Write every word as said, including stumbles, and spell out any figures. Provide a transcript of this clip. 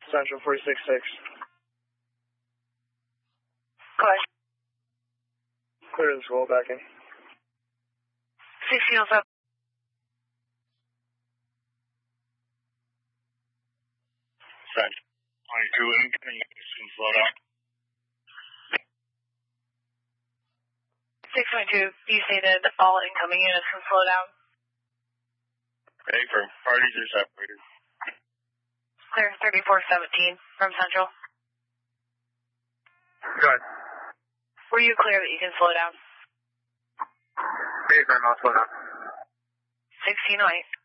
Central forty-six six. Go ahead. Clear the school, back in. sixteen oh seven. Central twenty-two incoming, can slow down. six twenty-two, you stated all incoming units can slow down. Okay, for parties are separated. Clear thirty-four seventeen from Central. Good. Were you clear that you can slow down? Reaffirm, I'll slow down. sixteen oh eight.